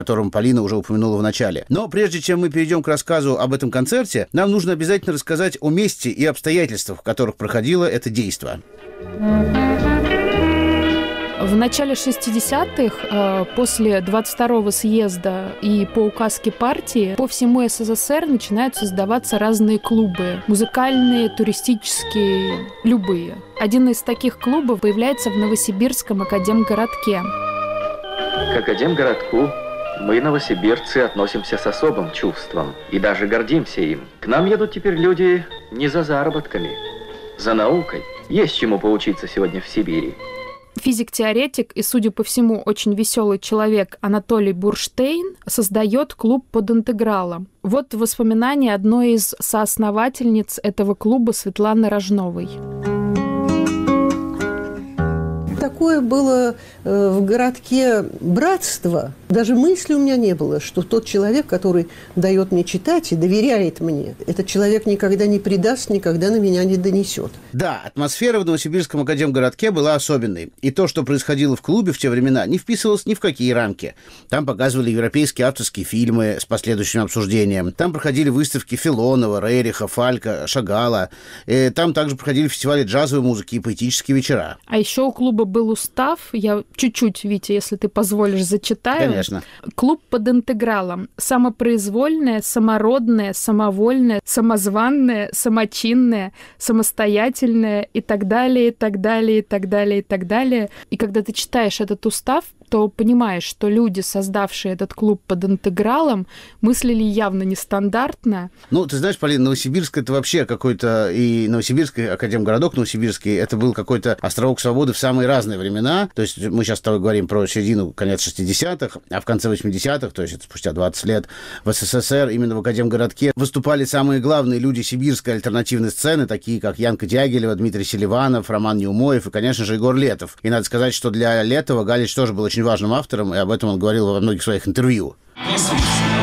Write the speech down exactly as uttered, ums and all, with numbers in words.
котором Полина уже упомянула в начале. Но прежде чем мы перейдем к рассказу об этом концерте, нам нужно обязательно рассказать о месте и обстоятельствах, в которых проходило это действо. В начале шестидесятых, после двадцать второго съезда и по указке партии, по всему СССР начинают создаваться разные клубы. Музыкальные, туристические, любые. Один из таких клубов появляется в Новосибирском академгородке. К академгородку мы, новосибирцы, относимся с особым чувством и даже гордимся им. К нам едут теперь люди не за заработками, за наукой. Есть чему поучиться сегодня в Сибири. Физик-теоретик и, судя по всему, очень веселый человек Анатолий Бурштейн создает клуб под интегралом. Вот воспоминания одной из соосновательниц этого клуба Светланы Рожновой. Такое было в городке братство. Даже мысли у меня не было, что тот человек, который дает мне читать и доверяет мне, этот человек никогда не предаст, никогда на меня не донесет. Да, атмосфера в Новосибирском академгородке была особенной. И то, что происходило в клубе в те времена, не вписывалось ни в какие рамки. Там показывали европейские авторские фильмы с последующим обсуждением. Там проходили выставки Филонова, Рериха, Фалька, Шагала. И там также проходили фестивали джазовой музыки и поэтические вечера. А еще у клуба был устав. Я чуть-чуть, Витя, если ты позволишь, зачитаю. Конечно. Клуб под интегралом. Самопроизвольное, самородное, самовольное, самозванное, самочинное, самостоятельное и так далее, и так далее, и так далее, и так далее. И когда ты читаешь этот устав, то понимаешь, что люди, создавшие этот клуб под интегралом, мыслили явно нестандартно. Ну, ты знаешь, Полина, Новосибирск — это вообще какой-то... И Новосибирский академгородок Новосибирский — это был какой-то островок свободы в самые разные времена. То есть мы сейчас с тобой говорим про середину, конец шестидесятых, а в конце восьмидесятых, то есть это спустя двадцать лет, в СССР именно в академгородке выступали самые главные люди сибирской альтернативной сцены, такие как Янка Дягилева, Дмитрий Селиванов, Роман Неумоев и, конечно же, Егор Летов. И надо сказать, что для Летова Галич тоже был очень важным автором, и об этом он говорил во многих своих интервью.